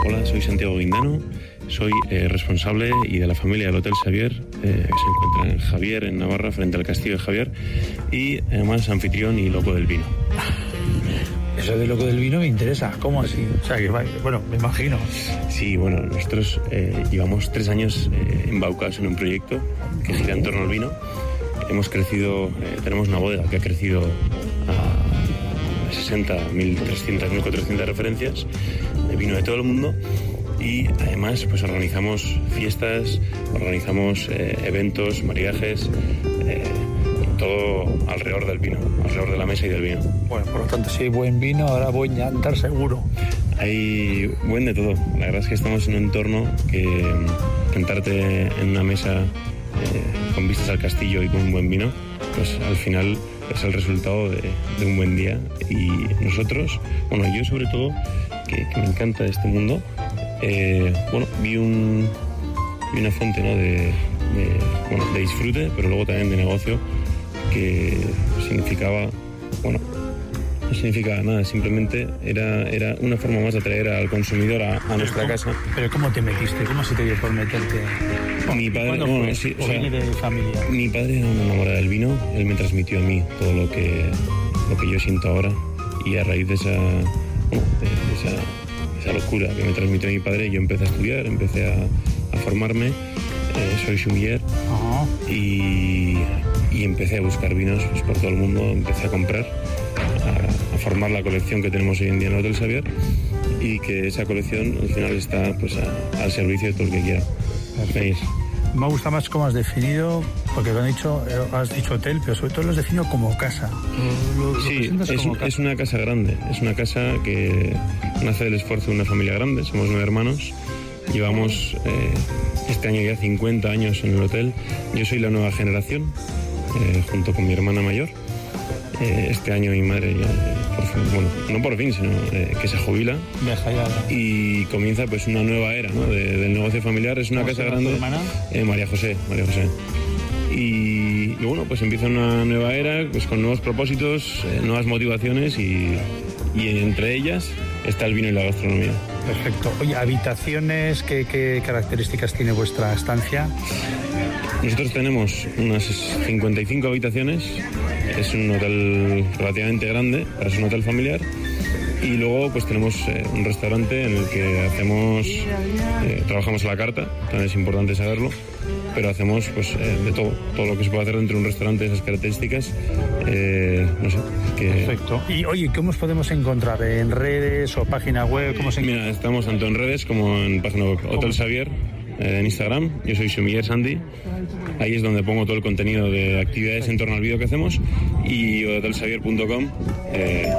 Hola, soy Santiago Guindano, soy responsable y de la familia del Hotel Xavier, que se encuentra en Javier, en Navarra, frente al castillo de Javier, y además anfitrión y loco del vino. Eso de loco del vino me interesa, ¿cómo así? O sea, que bueno, me imagino. Sí, bueno, nosotros llevamos 3 años embaucados en un proyecto que gira en torno al vino. Hemos crecido, tenemos una bodega que ha crecido a 60, 1.300, 1.400 referencias de vino de todo el mundo, y además pues organizamos fiestas, organizamos eventos, maridajes, todo alrededor del vino, alrededor de la mesa y del vino. Bueno, por lo tanto, si hay buen vino, habrá buen llantar seguro. Hay buen de todo. La verdad es que estamos en un entorno que sentarte en una mesa con vistas al castillo y con un buen vino, pues al final es el resultado de un buen día. Y nosotros, bueno, yo sobre todo, que me encanta este mundo, vi una fuente, ¿no?, de disfrute, pero luego también de negocio, que significaba, no significaba nada, simplemente era una forma más de atraer al consumidor a nuestra casa. ¿Pero cómo te metiste? ¿Cómo se te dio por meterte? Mi padre, viene de familia. Mi padre era un enamorado del vino, él me transmitió a mí todo lo que yo siento ahora, y a raíz de esa locura que me transmitió mi padre, yo empecé a estudiar, empecé a formarme, soy sommelier, y empecé a buscar vinos pues, por todo el mundo, empecé a comprar, a formar la colección que tenemos hoy en día en el Hotel Xavier, y que esa colección al final está pues al servicio de todo el que quiera venir. Me gusta más cómo has definido, porque has dicho hotel, pero sobre todo lo has definido como casa. Sí, es una casa grande, es una casa que nace del esfuerzo de una familia grande, somos 9 hermanos, llevamos este año ya 50 años en el hotel. Yo soy la nueva generación, junto con mi hermana mayor. Este año mi madre ya, por fin, no por fin, sino que se jubila. Y comienza pues una nueva era, ¿no?, del negocio familiar. Es una casa grande. María José. Y bueno, pues empieza una nueva era pues con nuevos propósitos, nuevas motivaciones, y entre ellas está el vino y la gastronomía. Perfecto. Oye, habitaciones, ¿qué características tiene vuestra estancia? Nosotros tenemos unas 55 habitaciones. Es un hotel relativamente grande, es un hotel familiar. Y luego pues tenemos un restaurante en el que trabajamos a la carta, también es importante saberlo, pero hacemos pues de todo lo que se puede hacer dentro de un restaurante de esas características. Perfecto. Y oye, ¿cómo os podemos encontrar? ¿En redes o página web? Mira, estamos tanto en redes como en página web. Hotel Xavier, en Instagram. Yo soy sommelier Sandy. Ahí es donde pongo todo el contenido de actividades en torno al vídeo que hacemos. Y hotelxavier.com.